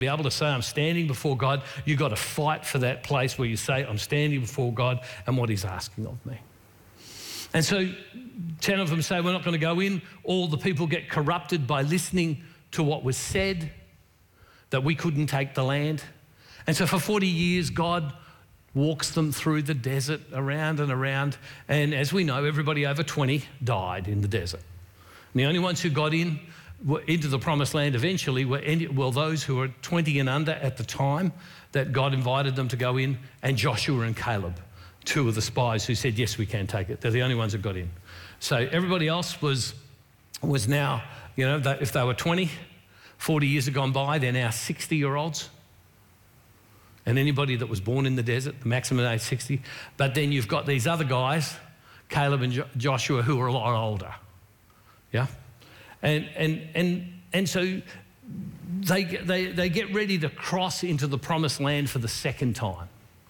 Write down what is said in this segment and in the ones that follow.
be able to say, I'm standing before God. You've got to fight for that place where you say, I'm standing before God and what he's asking of me. And so 10 of them say, we're not going to go in. All the people get corrupted by listening to what was said, that we couldn't take the land. And so for 40 years, God walks them through the desert around and around. And as we know, everybody over 20 died in the desert. And the only ones who got into the promised land eventually were those who were 20 and under at the time that God invited them to go in, and Joshua and Caleb, two of the spies who said, yes, we can take it. They're the only ones that got in. So everybody else was now, if they were 20, 40 years have gone by, they're now 60-year-olds. And anybody that was born in the desert, the maximum age 60. But then you've got these other guys, Caleb and Joshua, who are a lot older. Yeah? And so they get ready to cross into the promised land for the second time.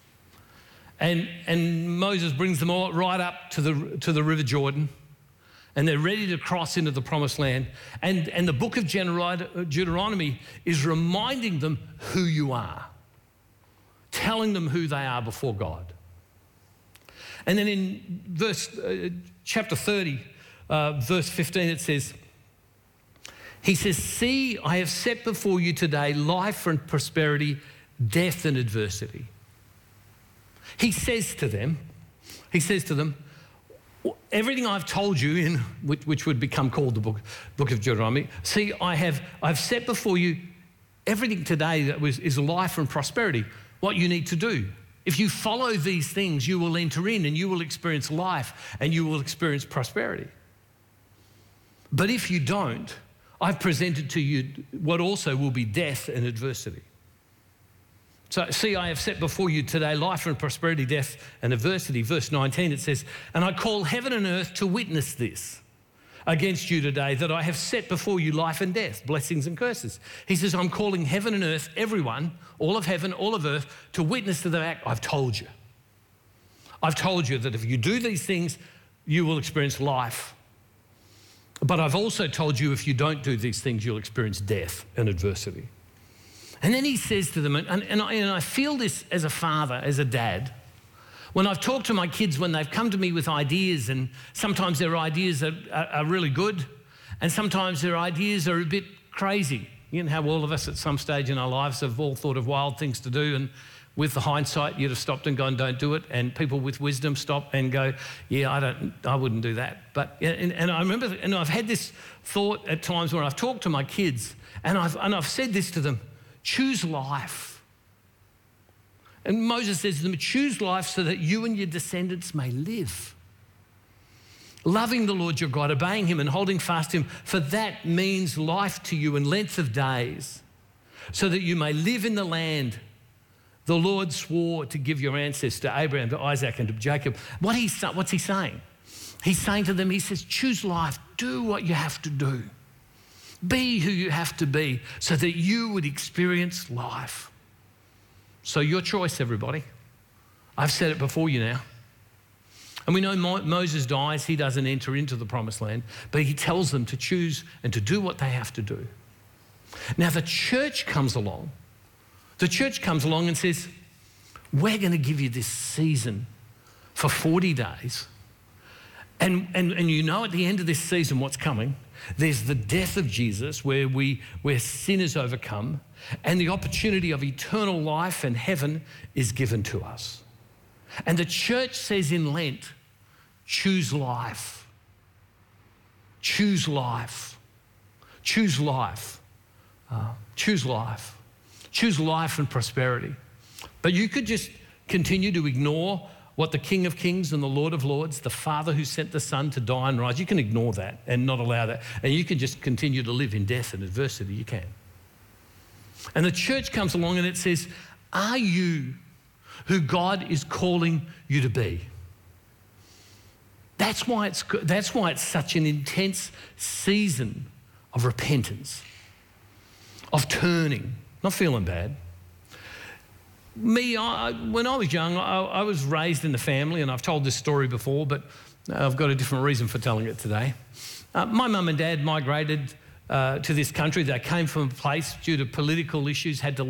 And Moses brings them all right up to the River Jordan, and they're ready to cross into the promised land. And the book of Deuteronomy is reminding them who you are, telling them who they are before God. And then in chapter 30, verse 15, it says, he says, see, I have set before you today life and prosperity, death and adversity. He says to them, everything I've told you, which would become called the book of Deuteronomy, see, I've set before you everything today that is life and prosperity, what you need to do. If you follow these things, you will enter in and you will experience life and you will experience prosperity. But if you don't, I've presented to you what also will be death and adversity. So, see, I have set before you today life and prosperity, death and adversity. Verse 19, it says, and I call heaven and earth to witness this against you today, that I have set before you life and death, blessings and curses. He says, I'm calling heaven and earth, everyone, all of heaven, all of earth, to witness to the fact I've told you. I've told you that if you do these things, you will experience life. But I've also told you if you don't do these things, you'll experience death and adversity. And then he says to them, and I feel this as a father, as a dad, when I've talked to my kids, when they've come to me with ideas, and sometimes their ideas are really good, and sometimes their ideas are a bit crazy. You know how all of us at some stage in our lives have all thought of wild things to do, and with the hindsight, you'd have stopped and gone, don't do it. And people with wisdom stop and go, yeah, I wouldn't do that. But, and I remember, and I've had this thought at times where I've talked to my kids and I've said this to them, choose life. And Moses says to them, choose life so that you and your descendants may live. Loving the Lord your God, obeying him and holding fast to him, for that means life to you and length of days, so that you may live in the land the Lord swore to give your ancestor, Abraham, to Isaac and to Jacob. What's he saying? He's saying to them, he says, choose life, do what you have to do. Be who you have to be so that you would experience life. So your choice, everybody. I've said it before you now. And we know Moses dies, he doesn't enter into the promised land, but he tells them to choose and to do what they have to do. Now the church comes along. The church comes along and says, we're going to give you this season for 40 days. And you know at the end of this season what's coming. There's the death of Jesus where sin is overcome, and the opportunity of eternal life and heaven is given to us. And the church says in Lent, choose life. Choose life. Choose life. Choose life. Choose life and prosperity. But you could just continue to ignore what the King of Kings and the Lord of Lords, the Father who sent the Son to die and rise, you can ignore that and not allow that. And you can just continue to live in death and adversity. You can. And the church comes along and it says, are you who God is calling you to be? That's why it's such an intense season of repentance, of turning, not feeling bad. Me, when I was young, I was raised in the family, and I've told this story before, but I've got a different reason for telling it today. My mum and dad migrated to this country. They came from a place due to political issues, had to